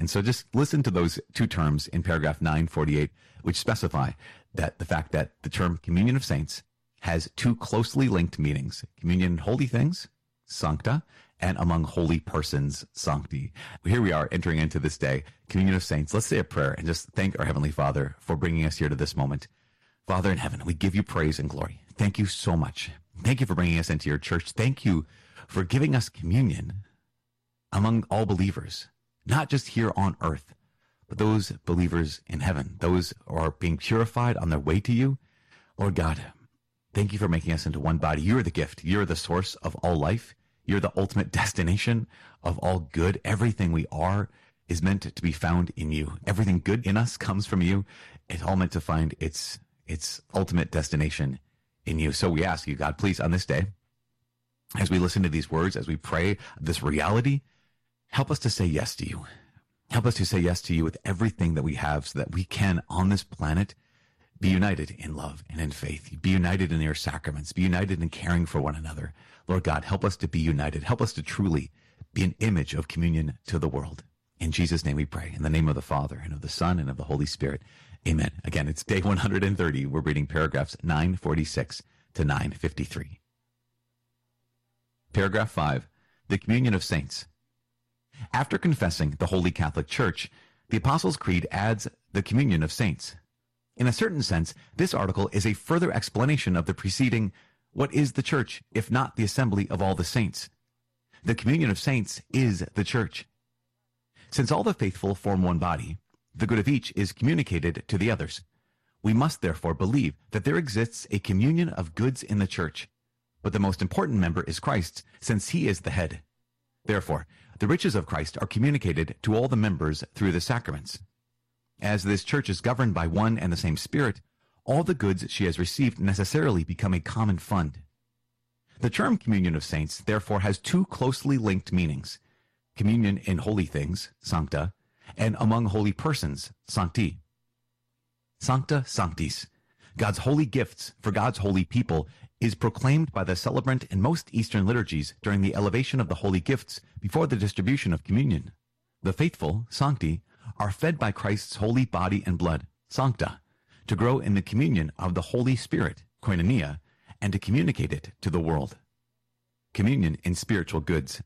And so just listen to those two terms in paragraph 948, which specify that the fact that the term communion of saints has two closely linked meanings: communion in holy things, sancta, and among holy persons, sancti. Here we are entering into this day, communion of saints. Let's say a prayer and just thank our Heavenly Father for bringing us here to this moment. Father in heaven, we give you praise and glory. Thank you so much. Thank you for bringing us into your church. Thank you for giving us communion among all believers, not just here on earth, but those believers in heaven, those who are being purified on their way to you. Lord God, thank you for making us into one body. You are the gift. You are the source of all life. You're the ultimate destination of all good. Everything we are is meant to be found in you. Everything good in us comes from you. It's all meant to find its ultimate destination in you. So we ask you, God, please, on this day, as we listen to these words, as we pray this reality, help us to say yes to you. Help us to say yes to you with everything that we have so that we can, on this planet, be united in love and in faith. Be united in your sacraments. Be united in caring for one another. Lord God, help us to be united. Help us to truly be an image of communion to the world. In Jesus' name we pray. In the name of the Father, and of the Son, and of the Holy Spirit. Amen. Again, it's day 130. We're reading paragraphs 946 to 953. Paragraph 5, the communion of saints. After confessing the Holy Catholic Church, the Apostles' Creed adds the communion of saints. In a certain sense, this article is a further explanation of the preceding, what is the church, if not the assembly of all the saints? The communion of saints is the church. Since all the faithful form one body, the good of each is communicated to the others. We must therefore believe that there exists a communion of goods in the church, but the most important member is Christ, since he is the head. Therefore, the riches of Christ are communicated to all the members through the sacraments. As this church is governed by one and the same Spirit, all the goods she has received necessarily become a common fund. The term communion of saints, therefore, has two closely linked meanings: communion in holy things, sancta, and among holy persons, sancti. Sancta sanctis, God's holy gifts for God's holy people, is proclaimed by the celebrant in most Eastern liturgies during the elevation of the holy gifts before the distribution of communion. The faithful, sancti, are fed by Christ's holy body and blood, sancta, to grow in the communion of the Holy Spirit, koinonia, and to communicate it to the world. Communion in spiritual goods.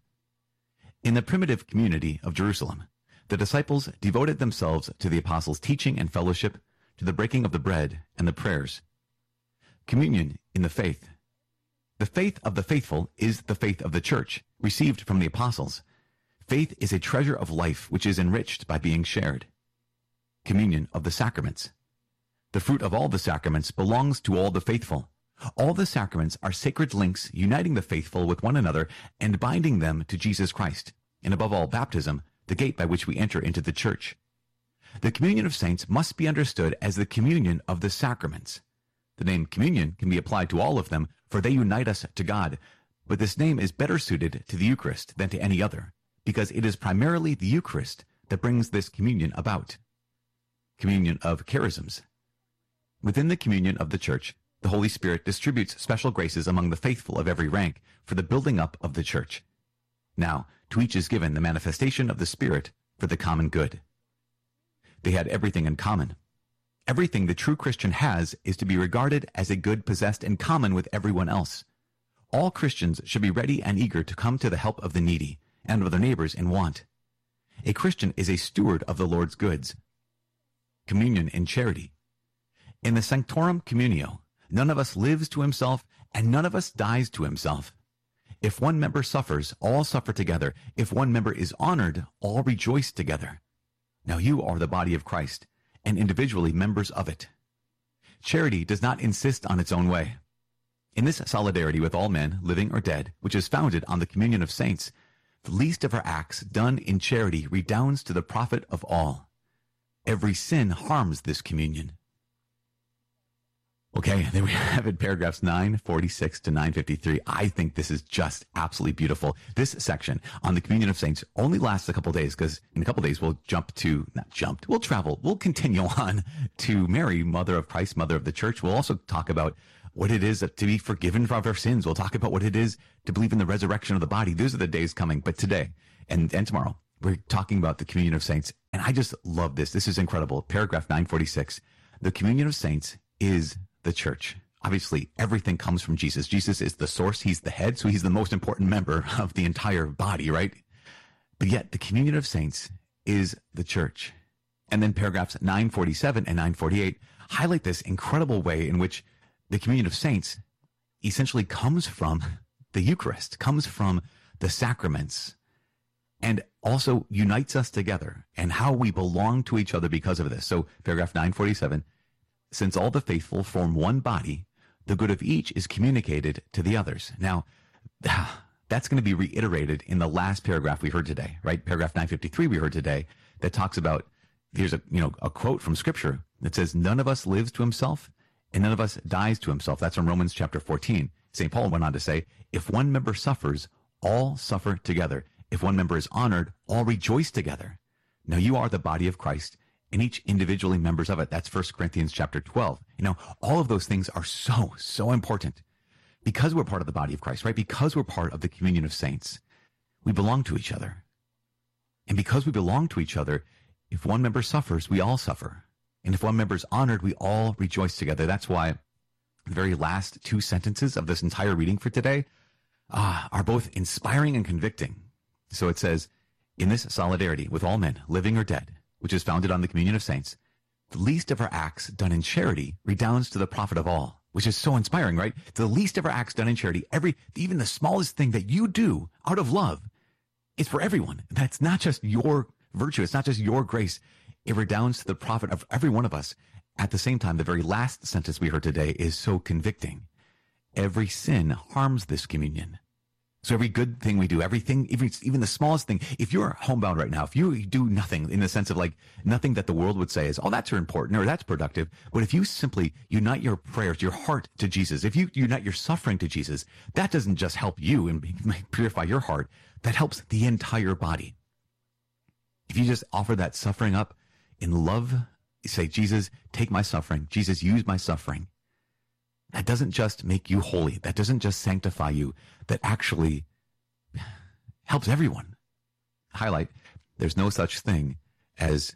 In the primitive community of Jerusalem, the disciples devoted themselves to the apostles' teaching and fellowship, to the breaking of the bread and the prayers. Communion in the faith. The faith of the faithful is the faith of the church, received from the apostles. Faith is a treasure of life which is enriched by being shared. Communion of the sacraments. The fruit of all the sacraments belongs to all the faithful. All the sacraments are sacred links uniting the faithful with one another and binding them to Jesus Christ, and above all, baptism, the gate by which we enter into the church. The communion of saints must be understood as the communion of the sacraments. The name communion can be applied to all of them, for they unite us to God, but this name is better suited to the Eucharist than to any other, because it is primarily the Eucharist that brings this communion about. Communion of charisms. Within the communion of the Church, the Holy Spirit distributes special graces among the faithful of every rank for the building up of the Church. Now, to each is given the manifestation of the Spirit for the common good. They had everything in common. Everything the true Christian has is to be regarded as a good possessed in common with everyone else. All Christians should be ready and eager to come to the help of the needy and of their neighbors in want. A Christian is a steward of the Lord's goods. Communion in charity. In the Sanctorum Communio, none of us lives to himself, and none of us dies to himself. If one member suffers, all suffer together. If one member is honored, all rejoice together. Now you are the body of Christ, and individually members of it. Charity does not insist on its own way. In this solidarity with all men, living or dead, which is founded on the communion of saints, the least of our acts done in charity redounds to the profit of all. Every sin harms this communion. Okay, there we have it, paragraphs 946 to 953. I think this is just absolutely beautiful. This section on the communion of saints only lasts a couple days, because in a couple days we'll we'll continue on to Mary, Mother of Christ, Mother of the Church. We'll also talk about what it is to be forgiven from our sins. We'll talk about what it is to believe in the resurrection of the body. Those are the days coming. But today and tomorrow, we're talking about the communion of saints. And I just love this. This is incredible. Paragraph 946. The communion of saints is the church. Obviously, everything comes from Jesus. Jesus is the source. He's the head, so he's the most important member of the entire body, right? But yet, the communion of saints is the church. And then paragraphs 947 and 948 highlight this incredible way in which the communion of saints essentially comes from the Eucharist, comes from the sacraments, and also unites us together, and how we belong to each other because of this. So paragraph 947, since all the faithful form one body, the good of each is communicated to the others. Now, that's going to be reiterated in the last paragraph we heard today, right? Paragraph 953 we heard today that talks about, here's a quote from Scripture that says, none of us lives to himself and none of us dies to himself. That's from Romans chapter 14. St. Paul went on to say, if one member suffers, all suffer together. If one member is honored, all rejoice together. Now you are the body of Christ, and each individually members of it. That's 1 Corinthians chapter 12. All of those things are so, so important because we're part of the body of Christ, right? Because we're part of the communion of saints, we belong to each other. And because we belong to each other, if one member suffers, we all suffer. And if one member is honored, we all rejoice together. That's why the very last two sentences of this entire reading for today are both inspiring and convicting. So it says, in this solidarity with all men, living or dead, which is founded on the communion of saints, the least of our acts done in charity redounds to the profit of all, which is so inspiring, right? The least of our acts done in charity, even the smallest thing that you do out of love, is for everyone. That's not just your virtue. It's not just your grace. It redounds to the profit of every one of us. At the same time, the very last sentence we heard today is so convicting. Every sin harms this communion. So every good thing we do, everything, even the smallest thing, if you're homebound right now, if you do nothing in the sense of like nothing that the world would say is, oh, that's important or that's productive. But if you simply unite your prayers, your heart to Jesus, if you unite your suffering to Jesus, that doesn't just help you and purify your heart. That helps the entire body. If you just offer that suffering up in love, say, Jesus, take my suffering. Jesus, use my suffering. That doesn't just make you holy. That doesn't just sanctify you. That actually helps everyone. Highlight, there's no such thing as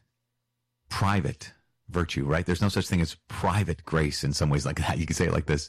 private virtue, right? There's no such thing as private grace in some ways like that. You can say it like this.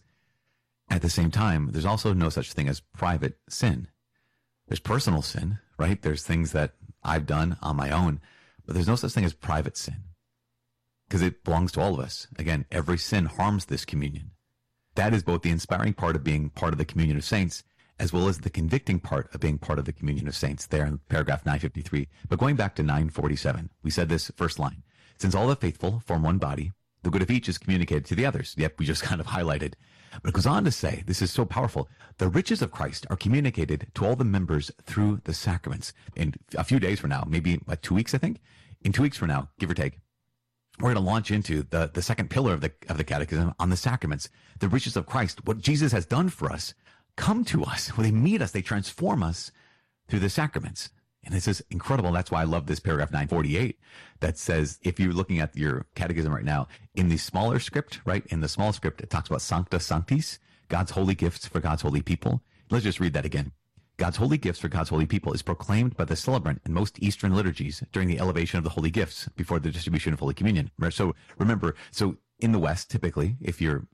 At the same time, there's also no such thing as private sin. There's personal sin, right? There's things that I've done on my own, but there's no such thing as private sin because it belongs to all of us. Again, every sin harms this communion. That is both the inspiring part of being part of the communion of saints, as well as the convicting part of being part of the communion of saints there in paragraph 953. But going back to 947, we said this first line, since all the faithful form one body, the good of each is communicated to the others. Yep, we just kind of highlighted. But it goes on to say, this is so powerful, the riches of Christ are communicated to all the members through the sacraments. In a few days from now, maybe 2 weeks, I think, in 2 weeks from now, give or take, we're going to launch into the second pillar of the catechism on the sacraments. The riches of Christ, what Jesus has done for us, come to us. When they meet us, they transform us through the sacraments. And this is incredible. That's why I love this paragraph 948 that says, if you're looking at your catechism right now, in the smaller script, right? In the small script, it talks about Sancta Sanctis, God's holy gifts for God's holy people. Let's just read that again. God's holy gifts for God's holy people is proclaimed by the celebrant in most Eastern liturgies during the elevation of the holy gifts before the distribution of Holy Communion. So remember, so in the West, typically, if you're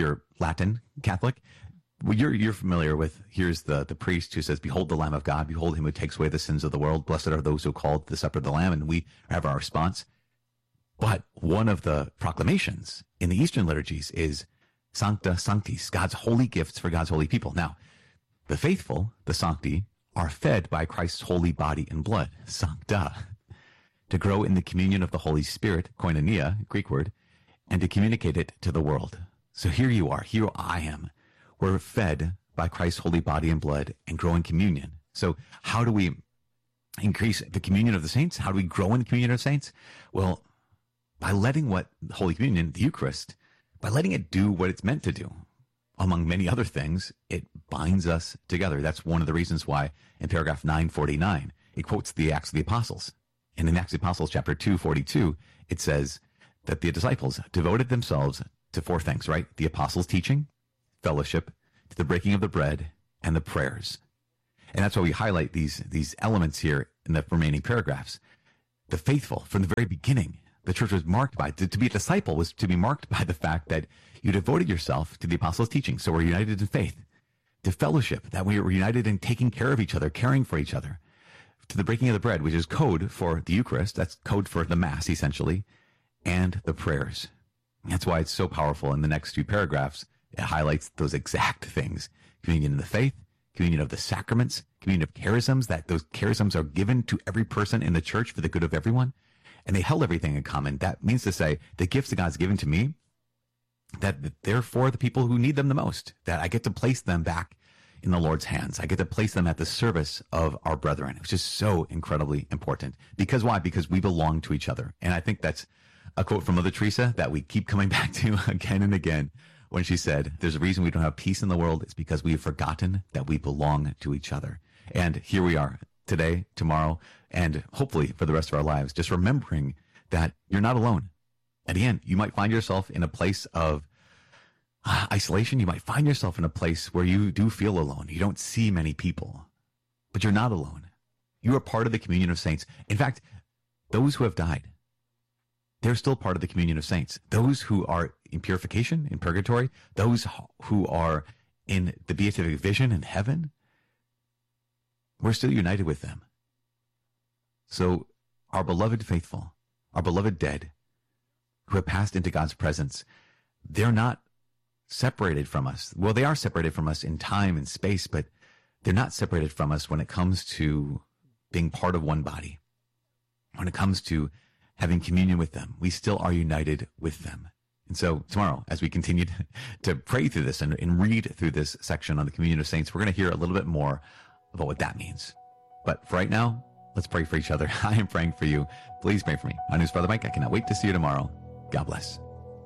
Latin Catholic, well, you're familiar with, here's the priest who says, behold the Lamb of God, behold him who takes away the sins of the world. Blessed are those who are called to the supper of the Lamb, and we have our response. But one of the proclamations in the Eastern liturgies is Sancta Sanctis, God's holy gifts for God's holy people. Now, the faithful, the sancti, are fed by Christ's holy body and blood, sancta, to grow in the communion of the Holy Spirit, koinonia, Greek word, and to communicate it to the world. So here you are, here I am. We're fed by Christ's holy body and blood and grow in communion. So how do we increase the communion of the saints? How do we grow in the communion of saints? Well, by letting Holy Communion, the Eucharist, by letting it do what it's meant to do. Among many other things, it binds us together. That's one of the reasons why in paragraph 949, it quotes the Acts of the Apostles. And in Acts of the Apostles, chapter 2:42, it says that the disciples devoted themselves to four things, right? The apostles' teaching, fellowship, to the breaking of the bread, and the prayers. And that's why we highlight these elements here in the remaining paragraphs. the faithful from the very beginning. The church was marked by, to be a disciple was to be marked by the fact that you devoted yourself to the apostles' teaching. So we're united in faith, to fellowship, that we were united in taking care of each other, caring for each other, to the breaking of the bread, which is code for the Eucharist. That's code for the Mass, essentially, and the prayers. That's why it's so powerful. In the next few paragraphs, it highlights those exact things. Communion in the faith, communion of the sacraments, communion of charisms, that those charisms are given to every person in the church for the good of everyone. And they held everything in common. That means to say the gifts that God's given to me, that they're for the people who need them the most, that I get to place them back in the Lord's hands. I get to place them at the service of our brethren, which is so incredibly important. Because why? Because we belong to each other. And I think that's a quote from Mother Teresa that we keep coming back to again and again, when she said, there's a reason we don't have peace in the world. It's because we have forgotten that we belong to each other. And here we are today, tomorrow, and hopefully for the rest of our lives, just remembering that you're not alone. At the end, you might find yourself in a place of isolation. You might find yourself in a place where you do feel alone. You don't see many people, but you're not alone. You are part of the communion of saints. In fact, those who have died, they're still part of the communion of saints. Those who are in purification, in purgatory, those who are in the beatific vision in heaven, we're still united with them. So our beloved faithful, our beloved dead, who have passed into God's presence, they're not separated from us. Well, they are separated from us in time and space, but they're not separated from us when it comes to being part of one body. When it comes to having communion with them, we still are united with them. And so tomorrow, as we continue to pray through this and read through this section on the communion of saints, we're going to hear a little bit more about what that means. But for right now, let's pray for each other. I am praying for you. Please pray for me. My name is Father Mike. I cannot wait to see you tomorrow. God bless.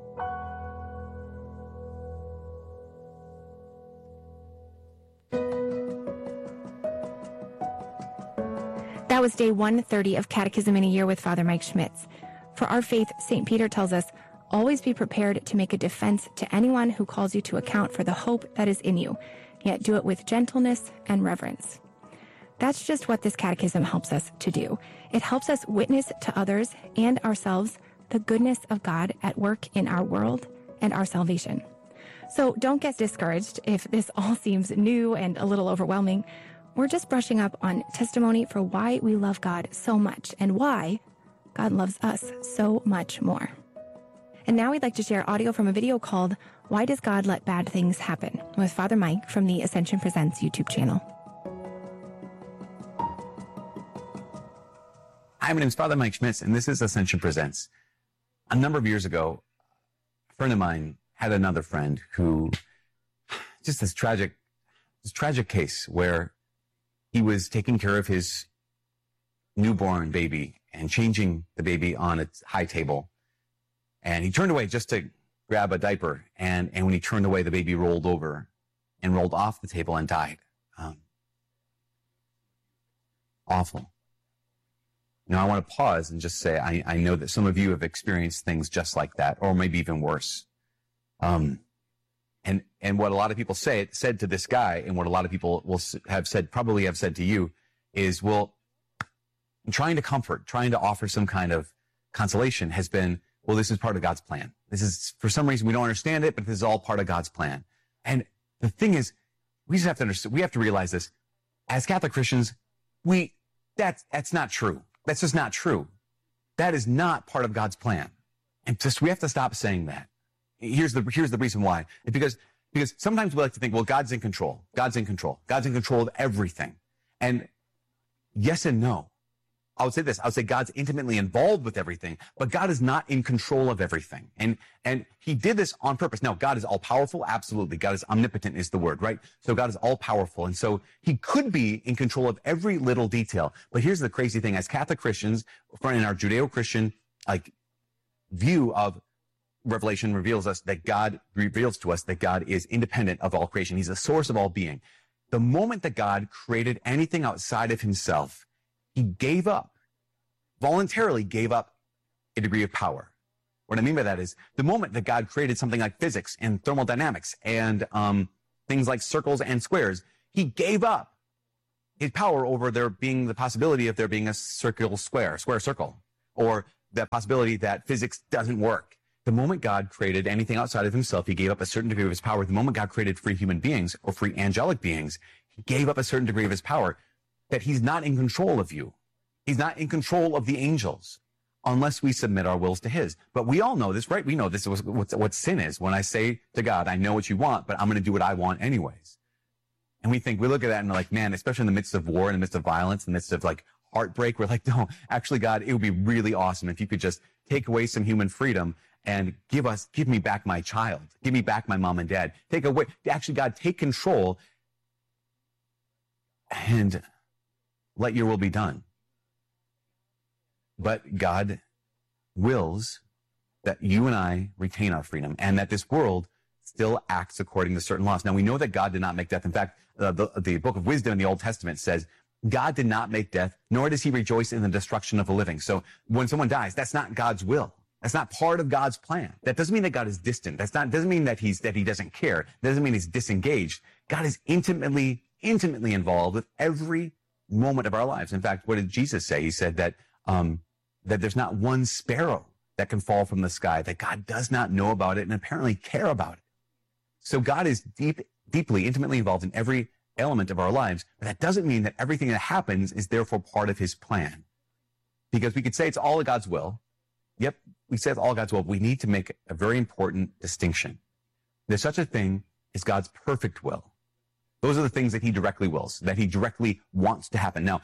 That was day 130 of Catechism in a Year with Father Mike Schmitz. For our faith, St. Peter tells us, always be prepared to make a defense to anyone who calls you to account for the hope that is in you, yet do it with gentleness and reverence. That's just what this catechism helps us to do. It helps us witness to others and ourselves the goodness of God at work in our world and our salvation. So don't get discouraged if this all seems new and a little overwhelming. We're just brushing up on testimony for why we love God so much and why God loves us so much more. And now we'd like to share audio from a video called Why Does God Let Bad Things Happen? With Father Mike from the Ascension Presents YouTube channel. Hi, my name is Father Mike Schmitz, and this is Ascension Presents. A number of years ago, a friend of mine had another friend who, just this tragic case where he was taking care of his newborn baby and changing the baby on its high table. And he turned away just to grab a diaper. And when he turned away, the baby rolled over and rolled off the table and died. Awful. Now, I want to pause and just say, I know that some of you have experienced things just like that, or maybe even worse. And what a lot of people said to this guy, and what a lot of people will probably have said to you, is, well, trying to comfort, trying to offer some kind of consolation has been, well, this is part of God's plan. This is, for some reason, we don't understand it, but this is all part of God's plan. And the thing is, we just have to understand, we have to realize this. As Catholic Christians, that's not true. That's just not true. That is not part of God's plan. And just, we have to stop saying that. Here's the reason why. Because sometimes we like to think, well, God's in control. God's in control. God's in control of everything. And yes and no. I would say this. I would say God's intimately involved with everything, but God is not in control of everything. And he did this on purpose. Now, God is all powerful. Absolutely. God is omnipotent is the word, right? So God is all powerful. And so he could be in control of every little detail. But here's the crazy thing. As Catholic Christians, in our Judeo-Christian, view of Revelation reveals to us that God is independent of all creation. He's the source of all being. The moment that God created anything outside of himself, he voluntarily gave up a degree of power. What I mean by that is the moment that God created something like physics and thermodynamics and things like circles and squares, he gave up his power over there being the possibility of there being a square circle. or the possibility that physics doesn't work. The moment God created anything outside of himself, he gave up a certain degree of his power. The moment God created free human beings or free angelic beings, he gave up a certain degree of his power, that he's not in control of you. He's not in control of the angels unless we submit our wills to his. But we all know this, right? We know this is what sin is. When I say to God, I know what you want, but I'm going to do what I want anyways. And we look at that and we're like, man, especially in the midst of war, in the midst of violence, in the midst of like heartbreak, we're like, no, actually, God, it would be really awesome if you could just take away some human freedom and give me back my child. Give me back my mom and dad. Actually, God, take control and let your will be done. But God wills that you and I retain our freedom and that this world still acts according to certain laws. Now, we know that God did not make death. In fact, the book of wisdom in the Old Testament says, God did not make death, nor does he rejoice in the destruction of the living. So when someone dies, that's not God's will. That's not part of God's plan. That doesn't mean that God is distant. Doesn't mean that he doesn't care. Doesn't mean he's disengaged. God is intimately involved with every moment of our lives. In fact, what did Jesus say? He said that there's not one sparrow that can fall from the sky, that God does not know about it and apparently care about it. So God is deeply, intimately involved in every element of our lives, but that doesn't mean that everything that happens is therefore part of his plan. Because we could say it's all of God's will. Yep, we say it's all God's will, but we need to make a very important distinction. There's such a thing as God's perfect will. Those are the things that he directly wills, that he directly wants to happen. Now,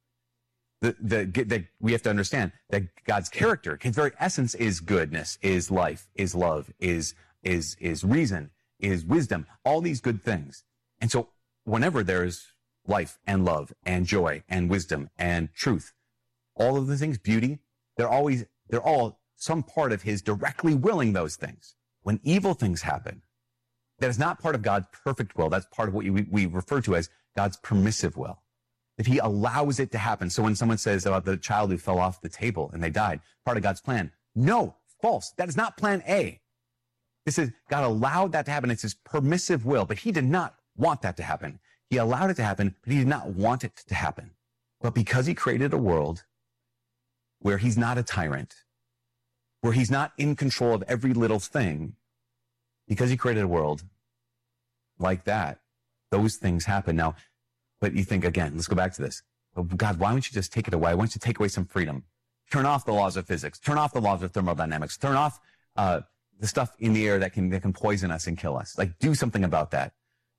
we have to understand that God's character, his very essence, is goodness, is life, is love, is reason, is wisdom, all these good things. And so whenever there's life and love and joy and wisdom and truth, all of the things, beauty, they're all some part of his directly willing those things. When evil things happen, that is not part of God's perfect will. That's part of what we refer to as God's permissive will. That he allows it to happen. So when someone says about the child who fell off the table and they died, part of God's plan. No, false. That is not plan A. This is, God allowed that to happen. It's his permissive will, but he did not want that to happen. He allowed it to happen, but he did not want it to happen. But because he created a world where he's not a tyrant, where he's not in control of every little thing, because he created a world like that, those things happen. Now, but you think, again, let's go back to this. Oh, God, why don't you just take it away? Why don't you take away some freedom? Turn off the laws of physics. Turn off the laws of thermodynamics. Turn off the stuff in the air that can poison us and kill us. Like, do something about that.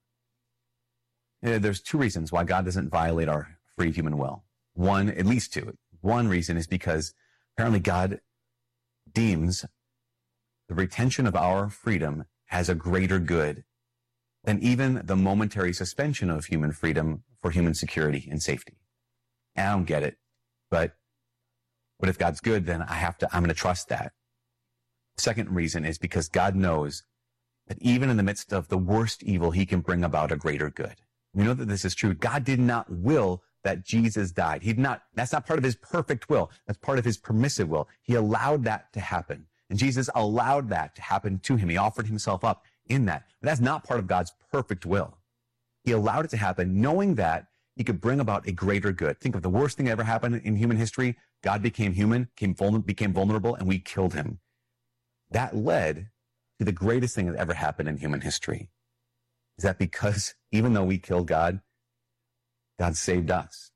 There's two reasons why God doesn't violate our free human will. One, at least two. One reason is because apparently God deems the retention of our freedom as a greater good than even the momentary suspension of human freedom for human security and safety. And I don't get it, but if God's good, then I'm going to trust that. Second reason is because God knows that even in the midst of the worst evil, he can bring about a greater good. We know that this is true. God did not will that Jesus died. That's not part of his perfect will. That's part of his permissive will. He allowed that to happen. And Jesus allowed that to happen to him. He offered himself up in that. But that's not part of God's perfect will. He allowed it to happen, knowing that he could bring about a greater good. Think of the worst thing that ever happened in human history. God became human, became vulnerable, and we killed him. That led to the greatest thing that ever happened in human history. Is that because even though we killed God, God saved us.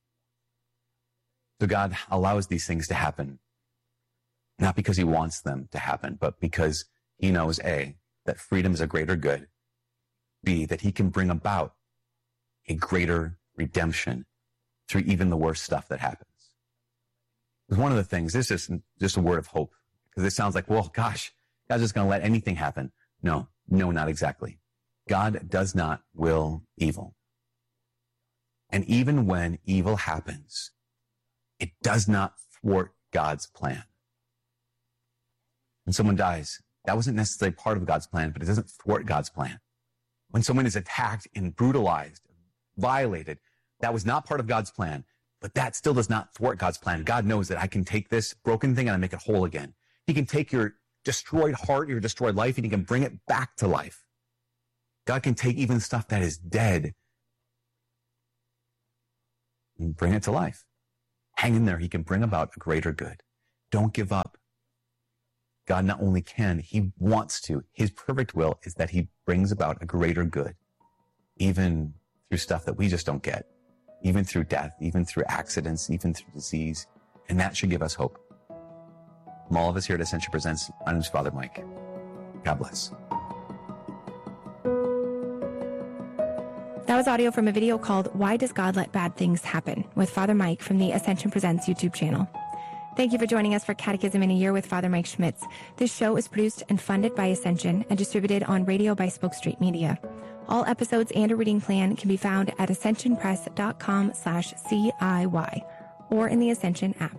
So God allows these things to happen, not because he wants them to happen, but because he knows, A, that freedom is a greater good, B, that he can bring about a greater redemption through even the worst stuff that happens. Because one of the things, this is just a word of hope, because it sounds like, well, gosh, God's just going to let anything happen. No, not exactly. God does not will evil. And even when evil happens, it does not thwart God's plan. When someone dies, that wasn't necessarily part of God's plan, but it doesn't thwart God's plan. When someone is attacked and brutalized, violated, that was not part of God's plan, but that still does not thwart God's plan. God knows that I can take this broken thing and I make it whole again. He can take your destroyed heart, your destroyed life, and he can bring it back to life. God can take even stuff that is dead and bring it to life. Hang in there. He can bring about a greater good. Don't give up. God not only can, he wants to. His perfect will is that he brings about a greater good, even through stuff that we just don't get, even through death, even through accidents, even through disease. And that should give us hope. From all of us here at Ascension Presents, my name is Father Mike. God bless. That was audio from a video called Why Does God Let Bad Things Happen? With Father Mike from the Ascension Presents YouTube channel. Thank you for joining us for Catechism in a Year with Father Mike Schmitz. This show is produced and funded by Ascension and distributed on radio by Spoke Street Media. All episodes and a reading plan can be found at ascensionpress.com/CIY or in the Ascension app.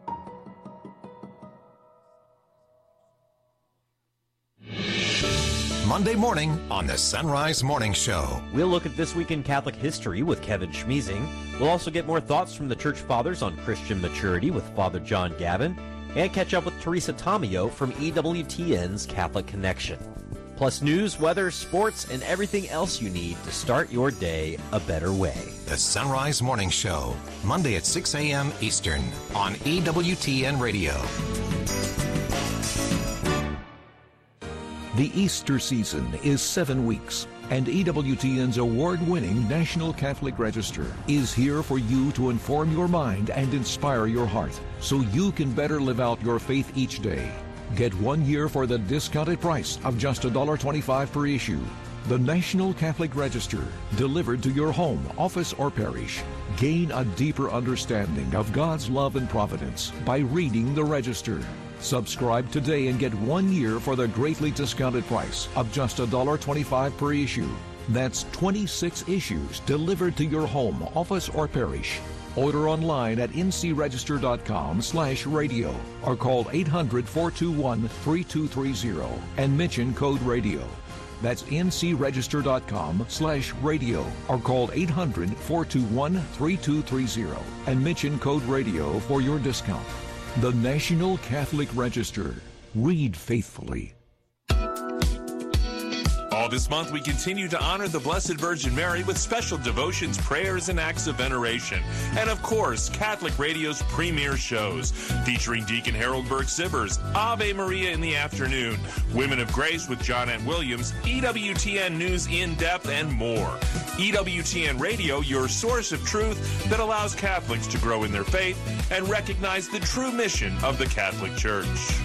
Monday morning on the Sunrise Morning Show. We'll look at This Week in Catholic History with Kevin Schmeezing. We'll also get more thoughts from the Church Fathers on Christian maturity with Father John Gavin, and catch up with Teresa Tomeo from EWTN's Catholic Connection. Plus news, weather, sports, and everything else you need to start your day a better way. The Sunrise Morning Show, Monday at 6 a.m. Eastern on EWTN Radio. The Easter season is 7 weeks, and EWTN's award-winning National Catholic Register is here for you to inform your mind and inspire your heart so you can better live out your faith each day. Get 1 year for the discounted price of just $1.25 per issue. The National Catholic Register, delivered to your home, office, or parish. Gain a deeper understanding of God's love and providence by reading the Register. Subscribe today and get 1 year for the greatly discounted price of just $1.25 per issue. That's 26 issues delivered to your home, office, or parish. Order online at ncregister.com/radio or call 800-421-3230 and mention code radio. That's ncregister.com/radio or call 800-421-3230 and mention code radio for your discount. The National Catholic Register. Read faithfully. All this month, we continue to honor the Blessed Virgin Mary with special devotions, prayers, and acts of veneration. And of course, Catholic Radio's premier shows, featuring Deacon Harold Burke-Sivers, Ave Maria in the afternoon, Women of Grace with John N. Williams, EWTN News in Depth, and more. EWTN Radio, your source of truth that allows Catholics to grow in their faith and recognize the true mission of the Catholic Church.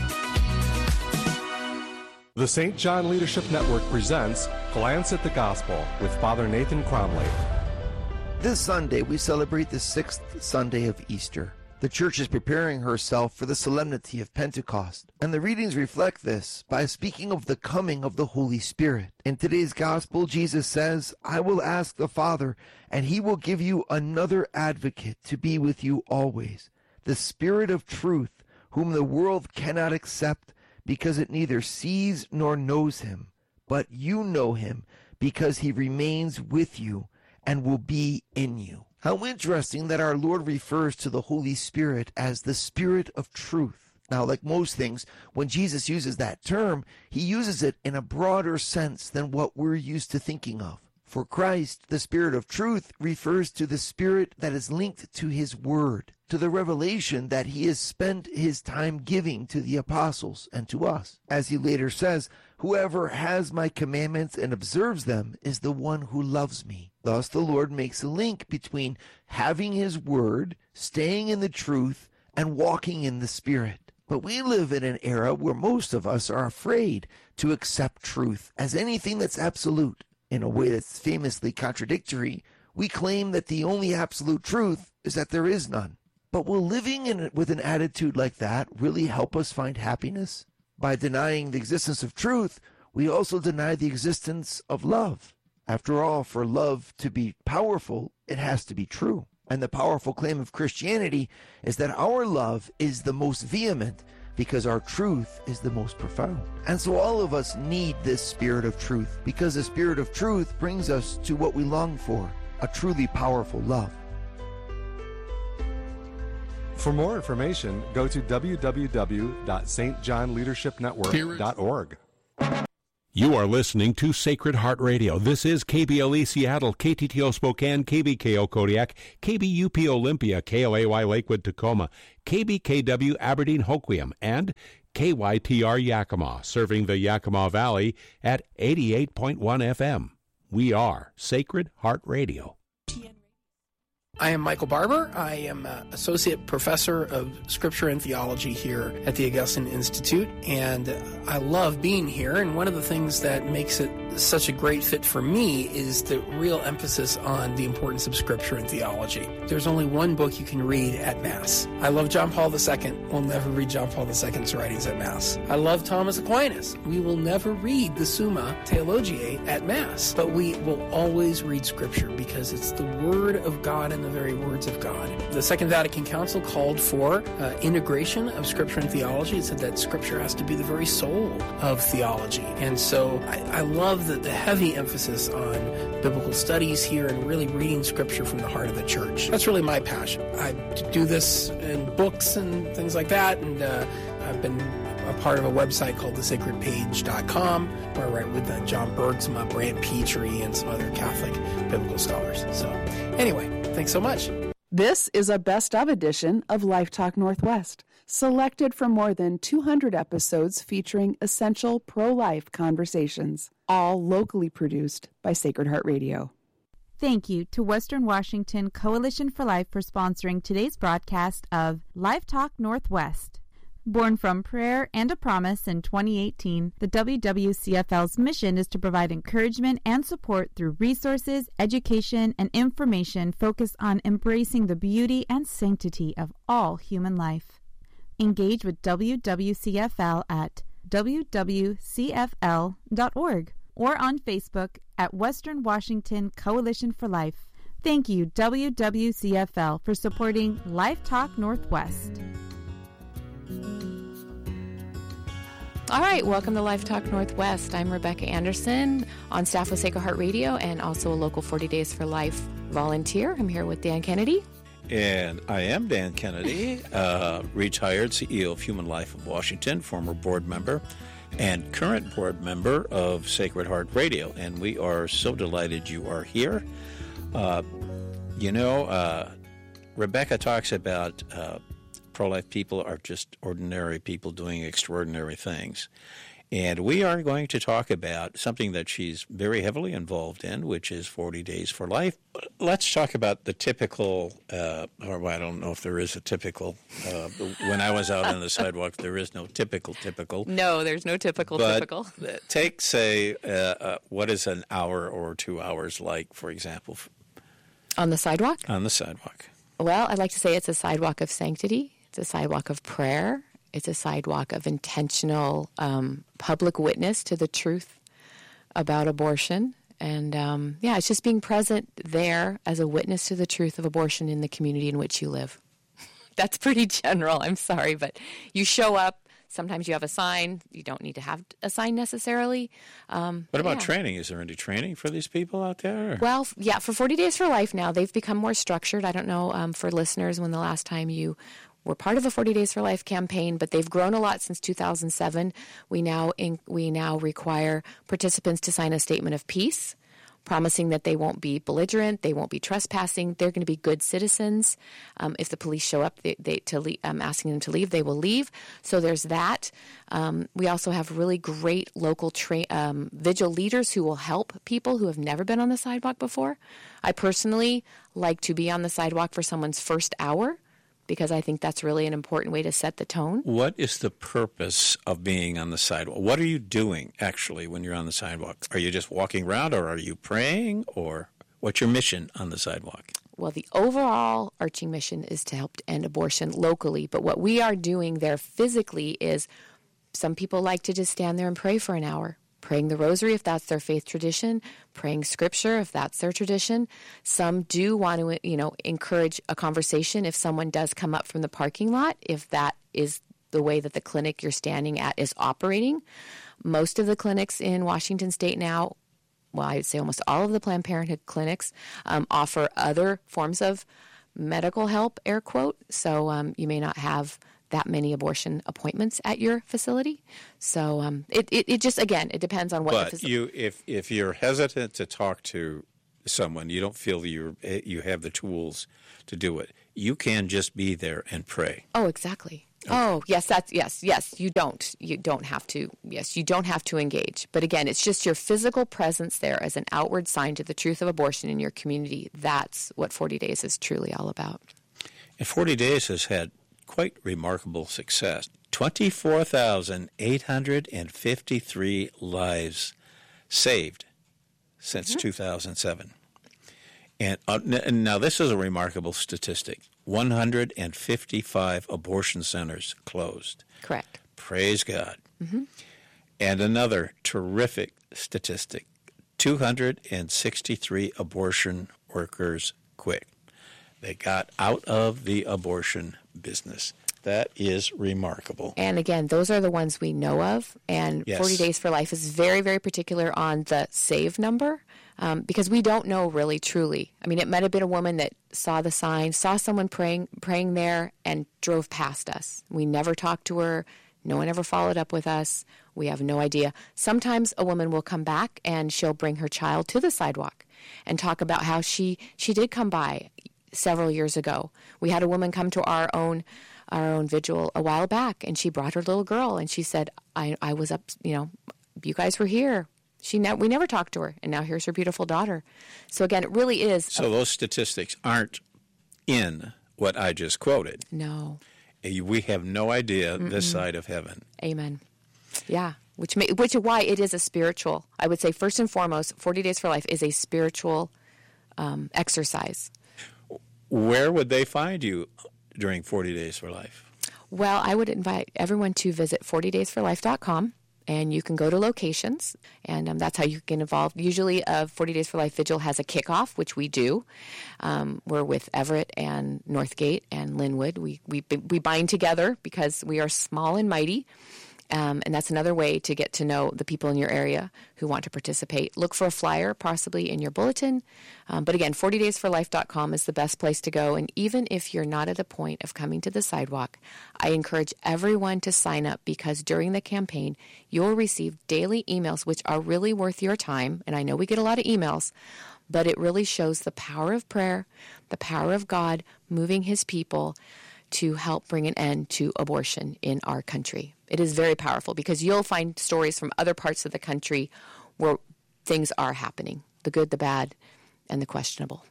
The St. John Leadership Network presents Glance at the Gospel with Father Nathan Cromley. This Sunday, we celebrate the 6th Sunday of Easter. The Church is preparing herself for the solemnity of Pentecost, and the readings reflect this by speaking of the coming of the Holy Spirit. In today's Gospel, Jesus says, "I will ask the Father, and he will give you another advocate to be with you always, the Spirit of truth, whom the world cannot accept, because it neither sees nor knows him, but you know him, because he remains with you and will be in you." How interesting that our Lord refers to the Holy Spirit as the Spirit of truth. Now, like most things, when Jesus uses that term, he uses it in a broader sense than what we're used to thinking of. For Christ, the Spirit of truth refers to the Spirit that is linked to his word, to the revelation that he has spent his time giving to the apostles and to us. As he later says, "Whoever has my commandments and observes them is the one who loves me." Thus the Lord makes a link between having his word, staying in the truth, and walking in the Spirit. But we live in an era where most of us are afraid to accept truth as anything that's absolute. In a way that's famously contradictory, we claim that the only absolute truth is that there is none. But will living with an attitude like that really help us find happiness? By denying the existence of truth, we also deny the existence of love. After all, for love to be powerful, it has to be true. And the powerful claim of Christianity is that our love is the most vehement because our truth is the most profound. And so all of us need this Spirit of truth, because the Spirit of truth brings us to what we long for, a truly powerful love. For more information, go to www.stjohnleadershipnetwork.org. You are listening to Sacred Heart Radio. This is KBLE Seattle, KTTO Spokane, KBKO Kodiak, KBUP Olympia, KLAY Lakewood Tacoma, KBKW Aberdeen Hoquiam, and KYTR Yakima, serving the Yakima Valley at 88.1 FM. We are Sacred Heart Radio. I am Michael Barber. I am Associate Professor of Scripture and Theology here at the Augustine Institute, and I love being here. And one of the things that makes it such a great fit for me is the real emphasis on the importance of Scripture and theology. There's only one book you can read at Mass. I love John Paul II. We'll never read John Paul II's writings at Mass. I love Thomas Aquinas. We will never read the Summa Theologiae at Mass, but we will always read Scripture because it's the Word of God and the very words of God. The Second Vatican Council called for integration of Scripture and theology. It said that Scripture has to be the very soul of theology. And so I love the heavy emphasis on biblical studies here and really reading Scripture from the heart of the church. That's really my passion. I do this in books and things like that, and I've been a part of a website called thesacredpage.com where I write with John Bergsma, Brant Petrie, and some other Catholic biblical scholars. So anyway, thanks so much. This is a best-of edition of Life Talk Northwest, selected from more than 200 episodes featuring essential pro-life conversations, all locally produced by Sacred Heart Radio. Thank you to Western Washington Coalition for Life for sponsoring today's broadcast of Life Talk Northwest. Born from prayer and a promise in 2018, the WWCFL's mission is to provide encouragement and support through resources, education, and information focused on embracing the beauty and sanctity of all human life. Engage with WWCFL at wwcfl.org or on Facebook at Western Washington Coalition for Life. Thank you, WWCFL, for supporting Life Talk Northwest. All right, welcome to Life Talk Northwest. I'm Rebecca Anderson, on staff with Sacred Heart Radio and also a local 40 Days for Life volunteer. I'm here with Dan Kennedy. And I am Dan Kennedy, retired CEO of Human Life of Washington, former board member, and current board member of Sacred Heart Radio. And we are so delighted you are here. Rebecca talks about pro-life people are just ordinary people doing extraordinary things. And we are going to talk about something that she's very heavily involved in, which is 40 Days for Life. Let's talk about the typical, or I don't know if there is a typical. When I was out on the sidewalk, there is no typical. No, there's no typical. Take, say, what is an hour or 2 hours like, for example? On the sidewalk? On the sidewalk. Well, I'd like to say it's a sidewalk of sanctity. It's a sidewalk of prayer. It's a sidewalk of intentional public witness to the truth about abortion. And, it's just being present there as a witness to the truth of abortion in the community in which you live. That's pretty general. I'm sorry, but you show up. Sometimes you have a sign. You don't need to have a sign necessarily. What about training? Is there any training for these people out there? Well, yeah, for 40 Days for Life now, they've become more structured. I don't know for listeners when the last time you were part of a 40 Days for Life campaign, but they've grown a lot since 2007. We now require participants to sign a statement of peace, promising that they won't be belligerent, they won't be trespassing, they're going to be good citizens. If the police show up asking them to leave, they will leave. So there's that. We also have really great local vigil leaders who will help people who have never been on the sidewalk before. I personally like to be on the sidewalk for someone's first hour, because I think that's really an important way to set the tone. What is the purpose of being on the sidewalk? What are you doing, actually, when you're on the sidewalk? Are you just walking around, or are you praying, or what's your mission on the sidewalk? Well, the overall arching mission is to help end abortion locally, but what we are doing there physically is some people like to just stand there and pray for an hour. Praying the rosary if that's their faith tradition, praying scripture if that's their tradition. Some do want to, encourage a conversation if someone does come up from the parking lot, if that is the way that the clinic you're standing at is operating. Most of the clinics in Washington State now, well, I would say almost all of the Planned Parenthood clinics offer other forms of medical help, air quote. So you may not have that many abortion appointments at your facility. So it just, again, it depends on what but the facility. If you're hesitant to talk to someone, you don't feel you have the tools to do it, you can just be there and pray. Oh, exactly. Okay. Oh, yes, yes. You don't have to. Yes, you don't have to engage. But again, it's just your physical presence there as an outward sign to the truth of abortion in your community. That's what 40 Days is truly all about. And 40 Days has had quite remarkable success. 24,853 lives saved since 2007. And now this is a remarkable statistic. 155 abortion centers closed. Correct. Praise God. Mm-hmm. And another terrific statistic, 263 abortion workers quit. They got out of the abortion business. That is remarkable. And again, those are the ones we know of. And yes. 40 Days for Life is very, very particular on the save number. Because we don't know really truly. I mean, it might have been a woman that saw the sign, saw someone praying there, and drove past us. We never talked to her. No one ever followed up with us. We have no idea. Sometimes a woman will come back and she'll bring her child to the sidewalk and talk about how she did come by several years ago. We had a woman come to our own vigil a while back, and she brought her little girl, and she said, I was up, you guys were here. We never talked to her, and now here's her beautiful daughter. So again, it really is. So those statistics aren't in what I just quoted. No. We have no idea this side of heaven. Amen. Yeah, which is why it is a spiritual. I would say first and foremost, 40 Days for Life is a spiritual exercise. Where would they find you during 40 Days for Life? Well, I would invite everyone to visit 40daysforlife.com. And you can go to locations, and that's how you get involved. Usually a 40 Days for Life vigil has a kickoff, which we do. We're with Everett and Northgate and Linwood. We bind together because we are small and mighty. And that's another way to get to know the people in your area who want to participate. Look for a flyer possibly in your bulletin. But again, 40daysforlife.com is the best place to go. And even if you're not at the point of coming to the sidewalk, I encourage everyone to sign up, because during the campaign, you'll receive daily emails, which are really worth your time. And I know we get a lot of emails, but it really shows the power of prayer, the power of God moving his people to help bring an end to abortion in our country. It is very powerful, because you'll find stories from other parts of the country where things are happening, the good, the bad, and the questionable.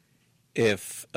If,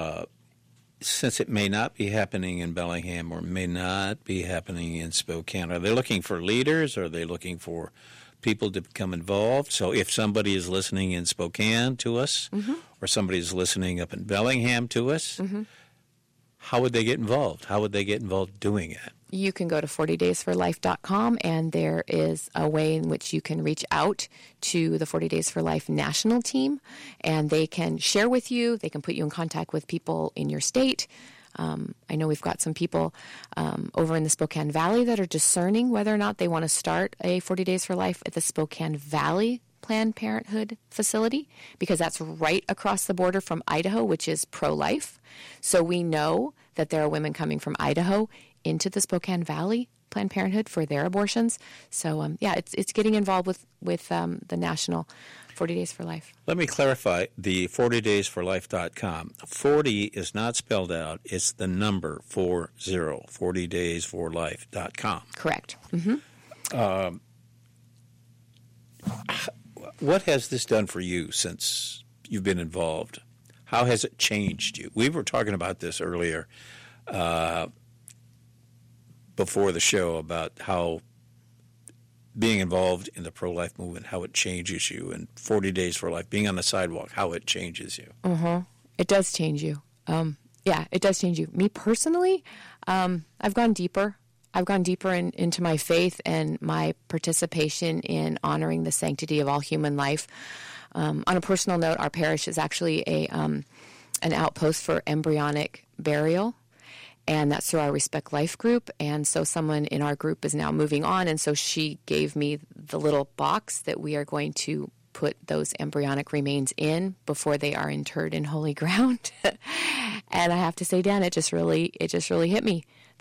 since it may not be happening in Bellingham or may not be happening in Spokane, are they looking for leaders? Or are they looking for people to become involved? So if somebody is listening in Spokane to us, or somebody is listening up in Bellingham to us, how would they get involved? How would they get involved doing it? You can go to 40daysforlife.com, and there is a way in which you can reach out to the 40 Days for Life national team, and they can share with you. They can put you in contact with people in your state. I know we've got some people over in the Spokane Valley that are discerning whether or not they want to start a 40 Days for Life at the Spokane Valley Planned Parenthood facility, because that's right across the border from Idaho, which is pro-life. So we know that there are women coming from Idaho into the Spokane Valley Planned Parenthood for their abortions. So, it's getting involved with the national 40 Days for Life. Let me clarify the 40daysforlife.com. 40 is not spelled out. It's the number 40, 40daysforlife.com. Correct. What has this done for you since you've been involved? How has it changed you? We were talking about this earlier before the show, about how being involved in the pro-life movement, how it changes you, and 40 Days for Life, being on the sidewalk, how it changes you. It does change you. It does change you. Me personally, I've gone deeper. I've gone deeper into my faith and my participation in honoring the sanctity of all human life. On a personal note, our parish is actually an outpost for embryonic burial, and that's through our Respect Life group. And so someone in our group is now moving on, and so she gave me the little box that we are going to put those embryonic remains in before they are interred in holy ground. And I have to say, Dan, it just really hit me.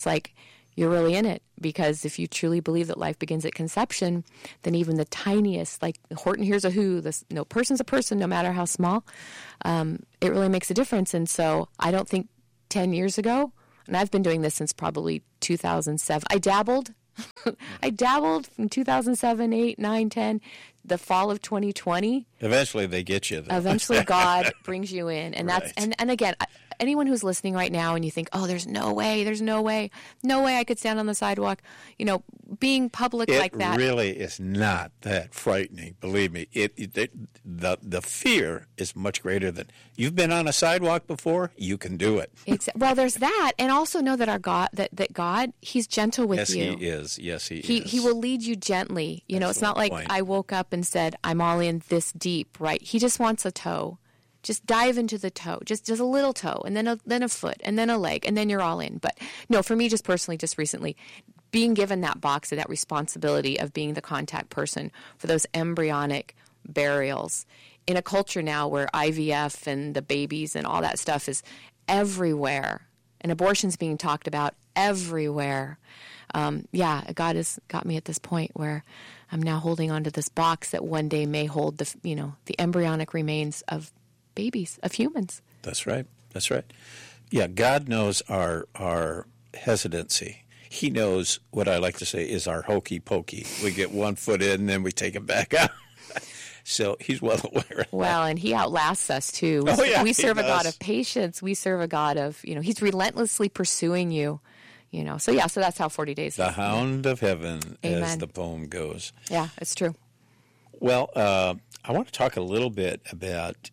It's like you're really in it, because if you truly believe that life begins at conception, then even the tiniest, like Horton Hears a Who, no person's a person, no matter how small, it really makes a difference. And so I don't think 10 years ago, and I've been doing this since probably 2007. I dabbled from 2007, 8, 9, 10, the fall of 2020. Eventually they get you there. Eventually God brings you in. And that's, Right. and again, anyone who's listening right now and you think, oh, there's no way I could stand on the sidewalk, being public like that. It really is not that frightening. Believe me, the fear is much greater than, you've been on a sidewalk before, you can do it. Well, there's that, and also know that our God, that God, He's gentle with you. Yes, He is. Yes, He is. He will lead you gently. It's not like point. I woke up and said, I'm all in this deep, right? He just wants a toe. Just dive into the toe, just a little toe, and then a foot, and then a leg, and then you're all in. But no, for me, just personally, just recently, being given that box of that responsibility of being the contact person for those embryonic burials in a culture now where IVF and the babies and all that stuff is everywhere, and abortion's being talked about everywhere. God has got me at this point where I'm now holding onto this box that one day may hold the embryonic remains of babies, of humans. That's right. That's right. Yeah, God knows our hesitancy. He knows what I like to say is our hokey pokey. We get one foot in and then we take it back out. So He's well aware of Well, and He outlasts us too. We serve a God of patience. We serve a God of, He's relentlessly pursuing you. So that's how 40 days The is. hound of heaven, Amen. as the poem goes. Yeah, it's true. Well, I want to talk a little bit about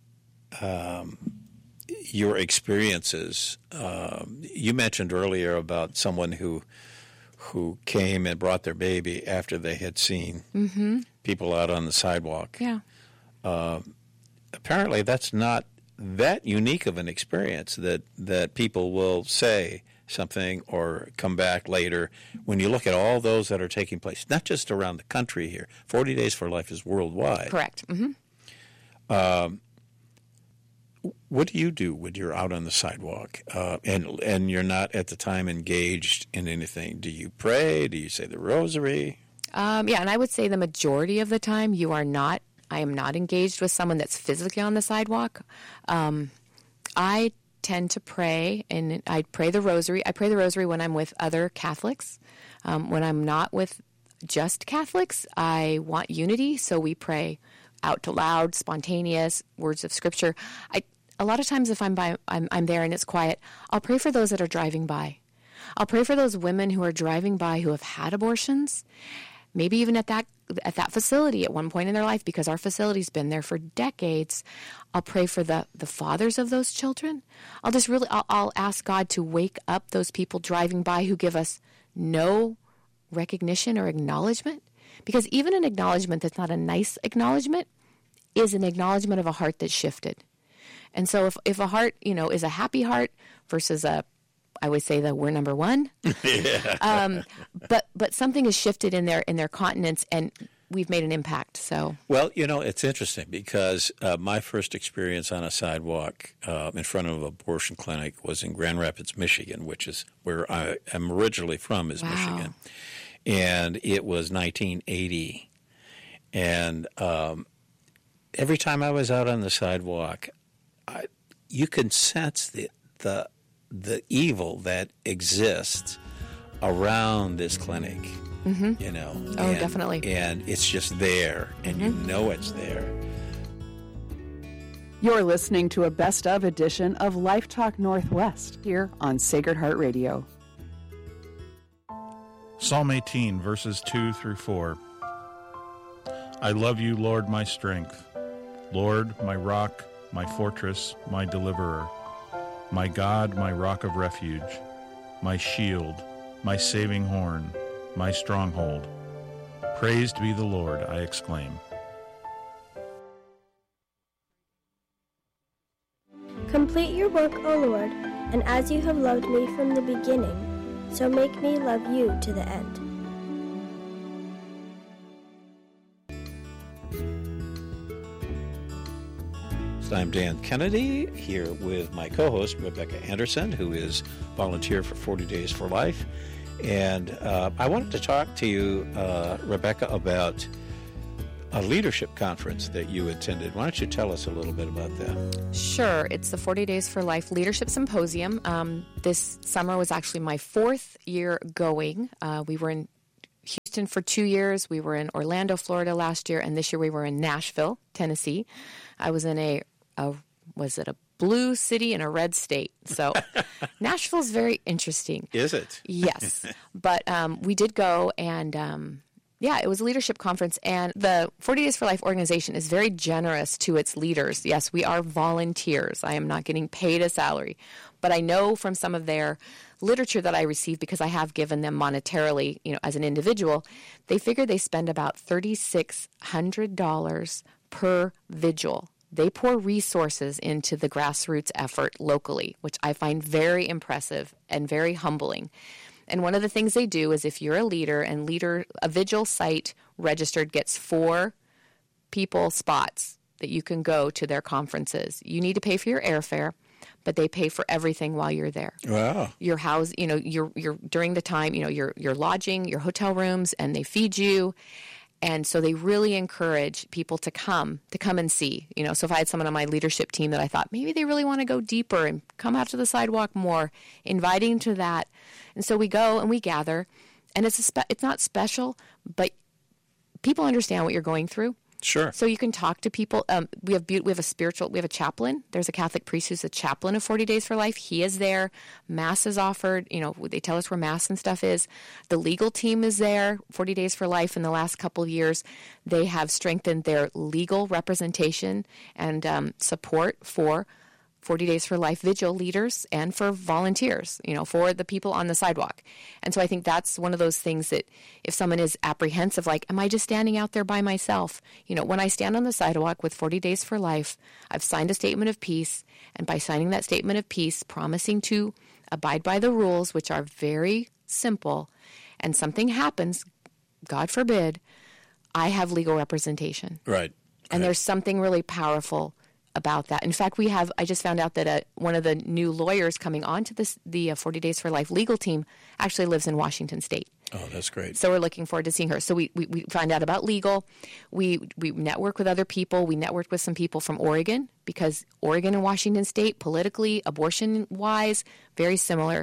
your experiences. You mentioned earlier about someone who came and brought their baby after they had seen people out on the sidewalk. Yeah. Apparently, that's not that unique of an experience that people will say something or come back later. When you look at all those that are taking place, not just around the country here, 40 Days for Life is worldwide. Correct. What do you do when you're out on the sidewalk and you're not at the time engaged in anything? Do you pray? Do you say the rosary? And I would say the majority of the time I am not engaged with someone that's physically on the sidewalk. I tend to pray, and I pray the rosary. I pray the rosary when I'm with other Catholics. When I'm not with just Catholics, I want unity, so we pray out to loud, spontaneous words of Scripture. A lot of times, if I'm there and it's quiet, I'll pray for those that are driving by. I'll pray for those women who are driving by who have had abortions, maybe even at that facility at one point in their life, because our facility's been there for decades. I'll pray for the fathers of those children. I'll ask God to wake up those people driving by who give us no recognition or acknowledgement. Because even an acknowledgement that's not a nice acknowledgement is an acknowledgement of a heart that's shifted. And so if a heart, is a happy heart versus I would say that we're number one. But something has shifted in their continence, and we've made an impact. So well, it's interesting because my first experience on a sidewalk in front of an abortion clinic was in Grand Rapids, Michigan, which is where I am originally from, is Michigan. And it was 1980. And every time I was out on the sidewalk, you can sense the evil that exists around this clinic, definitely. And it's just there, and you know it's there. You're listening to a best of edition of Life Talk Northwest here on Sacred Heart Radio. Psalm 18, verses 2 through 4. I love you, Lord, my strength. Lord, my rock, my fortress, my deliverer. My God, my rock of refuge. My shield, my saving horn, my stronghold. Praised be the Lord, I exclaim. Complete your work, O Lord, and as you have loved me from the beginning, so make me love you to the end. I'm Dan Kennedy, here with my co-host, Rebecca Anderson, who is volunteer for 40 Days for Life. And I wanted to talk to you, Rebecca, about a leadership conference that you attended. Why don't you tell us a little bit about that? Sure. It's the 40 Days for Life Leadership Symposium. This summer was actually my 4th year going. We were in Houston for 2 years. We were in Orlando, Florida last year, and this year we were in Nashville, Tennessee. I was in a blue city in a red state. So Nashville's very interesting. Is it? Yes. But we did go, and it was a leadership conference. And the 40 Days for Life organization is very generous to its leaders. Yes, we are volunteers. I am not getting paid a salary. But I know from some of their literature that I received, because I have given them monetarily, as an individual, they figure they spend about $3,600 per vigil. They pour resources into the grassroots effort locally, which I find very impressive and very humbling. And one of the things they do is, if you're a leader and a vigil site registered gets 4 people spots that you can go to their conferences. You need to pay for your airfare, but they pay for everything while you're there. Wow. Your house, you're during the time, your lodging, your hotel rooms, and they feed you. And so they really encourage people to come and see. So if I had someone on my leadership team that I thought maybe they really want to go deeper and come out to the sidewalk more, inviting to that. And so we go and we gather, and it's not special, but people understand what you're going through. Sure. So you can talk to people. We have a chaplain. There's a Catholic priest who's a chaplain of 40 Days for Life. He is there. Mass is offered. They tell us where Mass and stuff is. The legal team is there. 40 Days for Life, in the last couple of years, they have strengthened their legal representation and support for 40 Days for Life vigil leaders and for volunteers, for the people on the sidewalk. And so I think that's one of those things that if someone is apprehensive, like, am I just standing out there by myself? When I stand on the sidewalk with 40 Days for Life, I've signed a statement of peace. And by signing that statement of peace, promising to abide by the rules, which are very simple, and something happens, God forbid, I have legal representation. Right. And there's something really powerful about that. In fact, I just found out that one of the new lawyers coming onto the 40 Days for Life legal team actually lives in Washington State. Oh, that's great. So we're looking forward to seeing her. So we find out about legal. We network with other people. We networked with some people from Oregon, because Oregon and Washington State, politically, abortion-wise, very similar.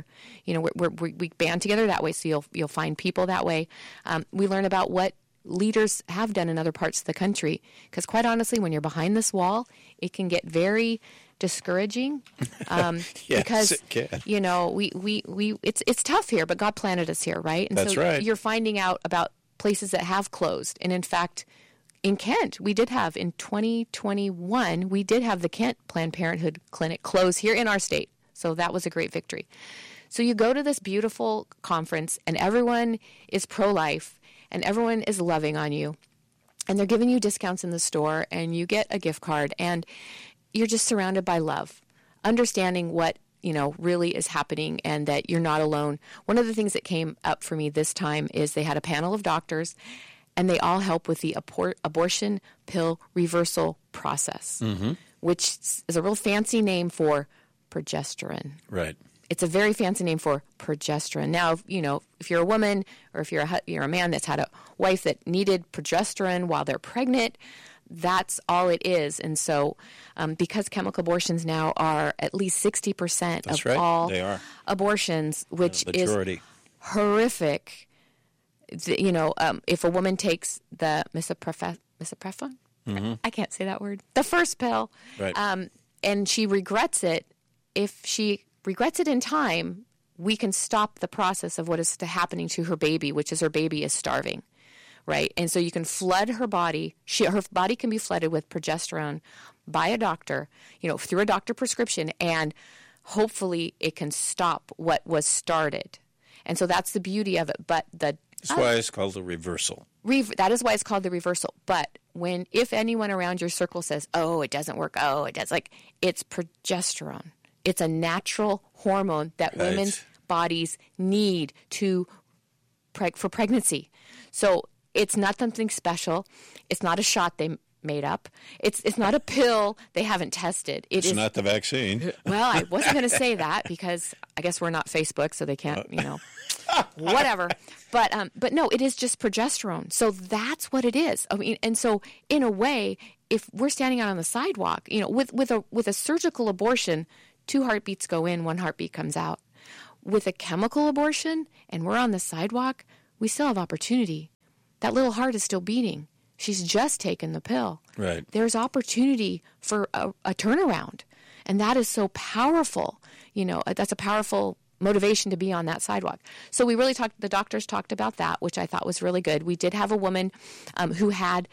We band together that way, so you'll find people that way. We learn about what leaders have done in other parts of the country, because quite honestly, when you're behind this wall, it can get very discouraging. Yes, because it can. It's tough here, but God planted us here, right? And That's so right. You're finding out about places that have closed. And in fact, in Kent, we did have, in 2021, we did have the Kent Planned Parenthood clinic close here in our state. So that was a great victory. So you go to this beautiful conference, and everyone is pro-life, and everyone is loving on you, and they're giving you discounts in the store, and you get a gift card, and you're just surrounded by love, understanding what really is happening, and that you're not alone. One of the things that came up for me this time is they had a panel of doctors, and they all help with the abortion pill reversal process, which is a real fancy name for progesterone. Right. It's a very fancy name for progesterone. Now, if you're a woman, or if you're a man that's had a wife that needed progesterone while they're pregnant, that's all it is. And so because chemical abortions now are at least 60% of all abortions, which is horrific. If a woman takes the misoprostol, I can't say that word, the first pill, right. And she regrets it, if she regrets it in time, we can stop the process of what is happening to her baby, which is her baby is starving, right? And so you can flood her body. Her body can be flooded with progesterone by a doctor, through a doctor prescription, and hopefully it can stop what was started. And so that's the beauty of it. But that's why it's called the reversal. That is why it's called the reversal. But if anyone around your circle says, "Oh, it doesn't work," it's progesterone. It's a natural hormone that women's bodies need for pregnancy. So it's not something special. It's not a shot they made up. It's not a pill they haven't tested. It's not the vaccine. Well, I wasn't going to say that because I guess we're not Facebook, so they can't, whatever. But no, it is just progesterone. So that's what it is. I mean, and so in a way, if we're standing out on the sidewalk, with a surgical abortion, 2 heartbeats go in, 1 heartbeat comes out. With a chemical abortion, and we're on the sidewalk, we still have opportunity. That little heart is still beating. She's just taken the pill. Right. There's opportunity for a turnaround. And that is so powerful. That's a powerful motivation to be on that sidewalk. So we really the doctors talked about that, which I thought was really good. We did have a woman who had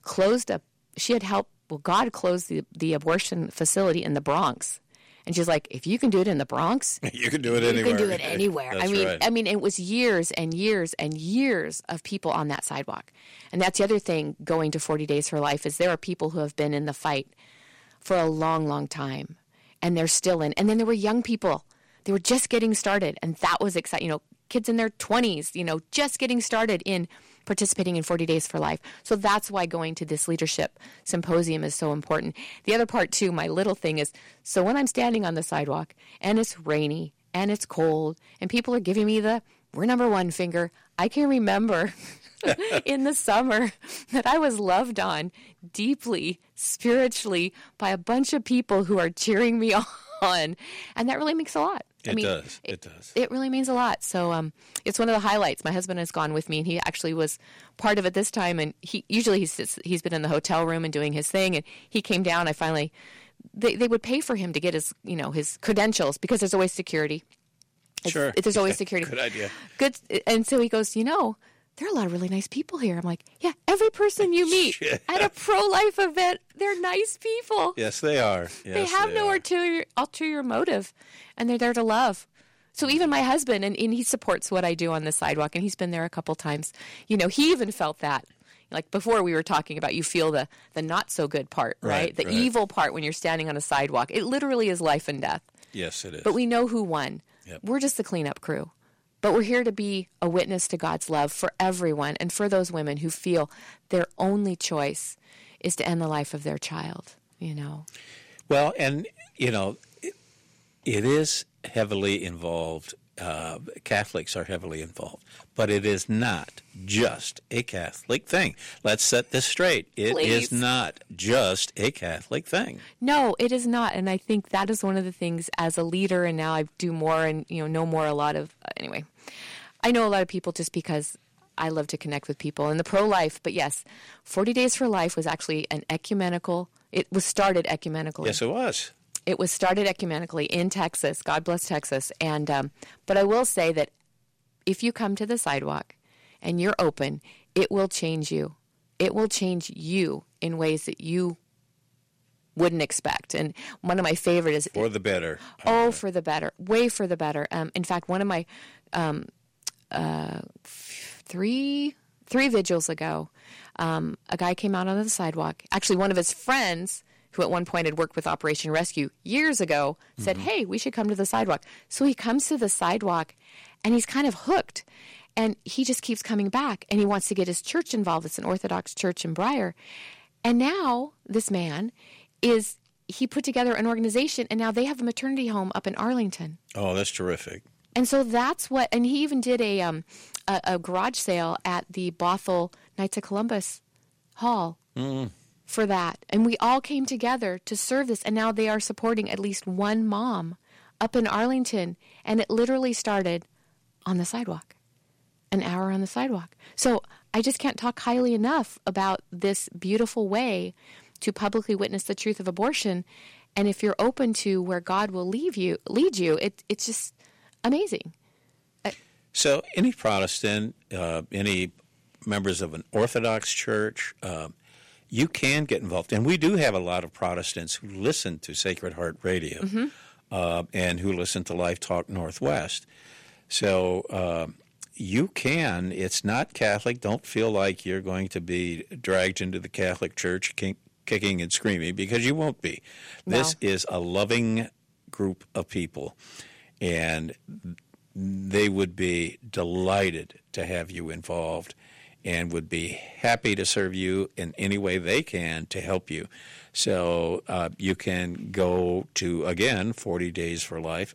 God closed the abortion facility in the Bronx. And she's like, if you can do it in the Bronx, you can do it anywhere. You can do it anywhere. That's right. I mean, it was years and years and years of people on that sidewalk. And that's the other thing going to 40 Days for Life is there are people who have been in the fight for a long, long time. And they're still in. And then there were young people. They were just getting started. And that was exciting. Kids in their 20s, just getting started in participating in 40 Days for Life. So that's why going to this leadership symposium is so important. The other part, too, my little thing is, so when I'm standing on the sidewalk and it's rainy and it's cold and people are giving me we're number 1 finger, I can remember in the summer that I was loved on deeply, spiritually, by a bunch of people who are cheering me on. And that really makes a lot. It does. It really means a lot. So it's one of the highlights. My husband has gone with me, and he actually was part of it this time. And he's been in the hotel room and doing his thing, and he came down. They would pay for him to get his his credentials because there's always security. Sure. There's always security. Good idea. Good. And so he goes, there are a lot of really nice people here. I'm like, yeah, every person you meet at a pro-life event, they're nice people. Yes, they are. Yes, they have no ulterior motive, and they're there to love. So even my husband, and he supports what I do on the sidewalk, and he's been there a couple times. He even felt that. Like before we were talking about, you feel the not so good part, right? The evil part when you're standing on a sidewalk. It literally is life and death. Yes, it is. But we know who won. Yep. We're just the cleanup crew. But we're here to be a witness to God's love for everyone and for those women who feel their only choice is to end the life of their child, Well, and, it is heavily involved. Catholics are heavily involved. But it is not just a Catholic thing. Let's set this straight. It is not just a Catholic thing. No, it is not. And I think that is one of the things as a leader, and now I do more and know more a lot of, anyway. I know a lot of people just because I love to connect with people and the pro-life. But yes, 40 Days for Life was actually it was started ecumenically. Yes, it was. It was started ecumenically in Texas. God bless Texas. And but I will say that if you come to the sidewalk and you're open, it will change you. It will change you in ways that you wouldn't expect. And one of my favorite is... For the better. Oh, for the better. Way for the better. In fact, one of my 3 vigils ago, a guy came out on the sidewalk. Actually, one of his friends, who at one point had worked with Operation Rescue years ago, said, hey, we should come to the sidewalk. So he comes to the sidewalk, and he's kind of hooked. And he just keeps coming back, and he wants to get his church involved. It's an Orthodox church in Briar. And now this man he put together an organization, and now they have a maternity home up in Arlington. Oh, that's terrific. And so that's and he even did a garage sale at the Bothell Knights of Columbus Hall for that. And we all came together to serve this, and now they are supporting at least one mom up in Arlington, and it literally started on the sidewalk, an hour on the sidewalk. So I just can't talk highly enough about this beautiful way to publicly witness the truth of abortion. And if you're open to where God will lead you, it's just amazing. So any Protestant, any members of an Orthodox church, you can get involved. And we do have a lot of Protestants who listen to Sacred Heart Radio and who listen to Life Talk Northwest. So you can. It's not Catholic. Don't feel like you're going to be dragged into the Catholic Church kicking and screaming, because you won't be. No. This is a loving group of people, and they would be delighted to have you involved. and would be happy to serve you in any way they can to help you. So you can go to, again, 40 Days for Life,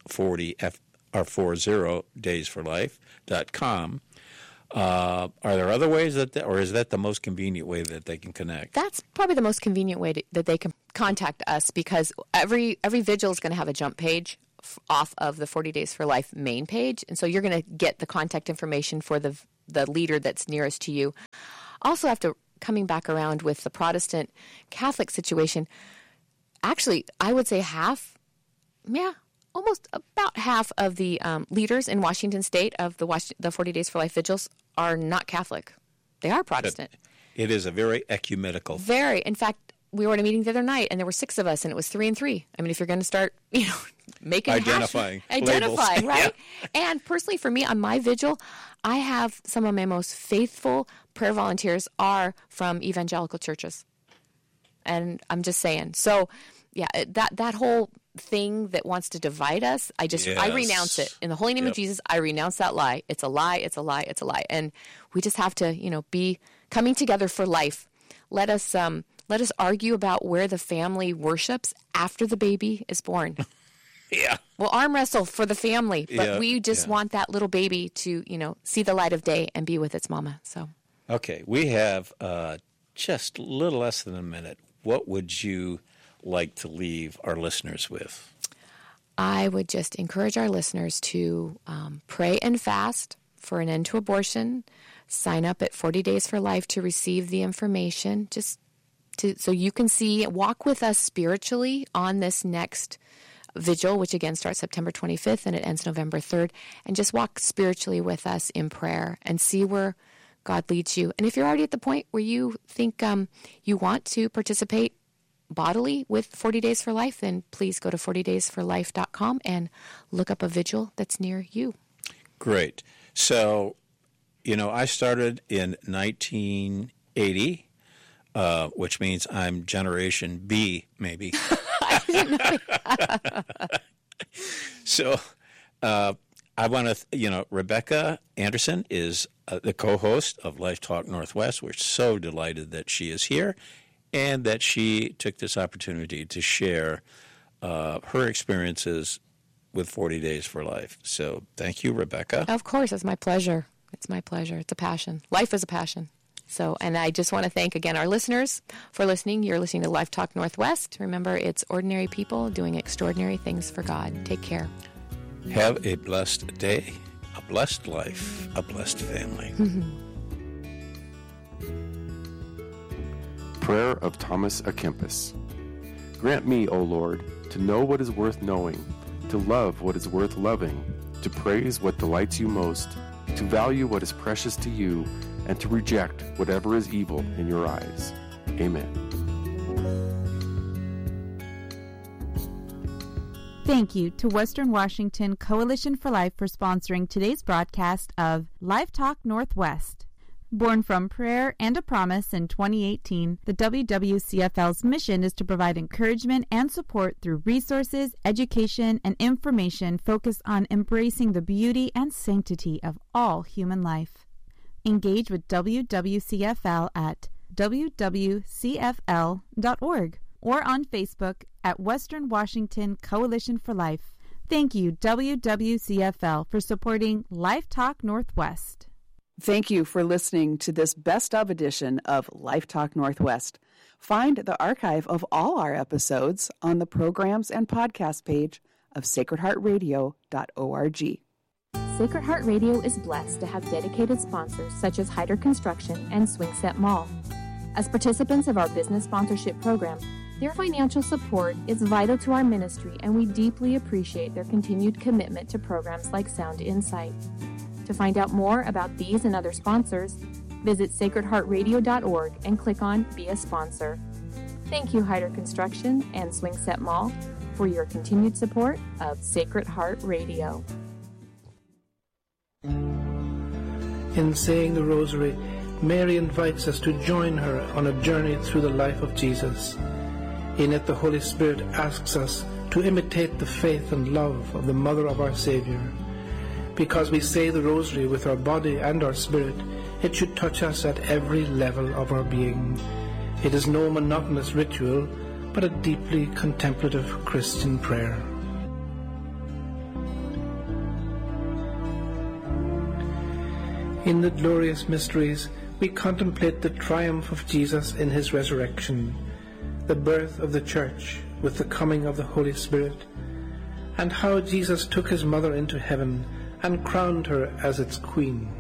40daysforlife.com. Are there other ways or is that the most convenient way that they can connect? That's probably the most convenient way that they can contact us, because every vigil is going to have a jump page off of the 40 Days for Life main page, and so you're going to get the contact information for the leader that's nearest to you. Also, after coming back around with the Protestant Catholic situation, actually, I would say almost about half of the leaders in Washington State of the 40 Days for Life vigils are not Catholic. They are Protestant. It is a very ecumenical. Very. In fact, we were at a meeting the other night, and there were 6 of us, and it was 3 and 3. I mean, if you're going to start, making identifying, right? Yeah. And personally, for me, on my vigil, I have some of my most faithful prayer volunteers are from evangelical churches, and I'm just saying. So, yeah, that whole thing that wants to divide us, I renounce it in the holy name of Jesus. I renounce that lie. It's a lie. It's a lie. It's a lie. And we just have to, be coming together for life. Let us argue about where the family worships after the baby is born. Yeah. We'll arm wrestle for the family, but we just want that little baby to, see the light of day and be with its mama. So. Okay, we have just a little less than a minute. What would you like to leave our listeners with? I would just encourage our listeners to pray and fast for an end to abortion. Sign up at 40 Days for Life to receive the information, so you can walk with us spiritually on this next vigil, which again starts September 25th and it ends November 3rd, and just walk spiritually with us in prayer and see where God leads you. And if you're already at the point where you think you want to participate bodily with 40 Days for Life, then please go to 40daysforlife.com and look up a vigil that's near you. Great. So, I started in 1980, which means I'm Generation B, maybe. So I want to, Rebecca Anderson is the co-host of Life Talk Northwest. We're so delighted that she is here and that she took this opportunity to share her experiences with 40 Days for Life. So thank you, Rebecca. Of course, it's my pleasure. It's my pleasure. It's a passion. Life is a passion. So, and I just want to thank again our listeners for listening. You're listening to Life Talk Northwest. Remember, it's ordinary people doing extraordinary things for God. Take care. Have a blessed day, a blessed life, a blessed family. Prayer of Thomas à Kempis. Grant me, O Lord, to know what is worth knowing, to love what is worth loving, to praise what delights you most, to value what is precious to you, and to reject whatever is evil in your eyes. Amen. Thank you to Western Washington Coalition for Life for sponsoring today's broadcast of Life Talk Northwest. Born from prayer and a promise in 2018, the WWCFL's mission is to provide encouragement and support through resources, education, and information focused on embracing the beauty and sanctity of all human life. Engage with WWCFL at wwcfl.org or on Facebook at Western Washington Coalition for Life. Thank you, WWCFL, for supporting Life Talk Northwest. Thank you for listening to this best of edition of Life Talk Northwest. Find the archive of all our episodes on the programs and podcast page of sacredheartradio.org. Sacred Heart Radio is blessed to have dedicated sponsors such as Hyder Construction and Swingset Mall. As participants of our business sponsorship program, their financial support is vital to our ministry, and we deeply appreciate their continued commitment to programs like Sound Insight. To find out more about these and other sponsors, visit sacredheartradio.org and click on Be a Sponsor. Thank you, Hyder Construction and Swingset Mall, for your continued support of Sacred Heart Radio. In saying the Rosary, Mary invites us to join her on a journey through the life of Jesus. In it, the Holy Spirit asks us to imitate the faith and love of the Mother of our Savior. Because we say the Rosary with our body and our spirit, It should touch us at every level of our being. It is no monotonous ritual, but a deeply contemplative Christian prayer. In the glorious mysteries, we contemplate the triumph of Jesus in his resurrection, the birth of the Church with the coming of the Holy Spirit, and how Jesus took his mother into heaven and crowned her as its queen.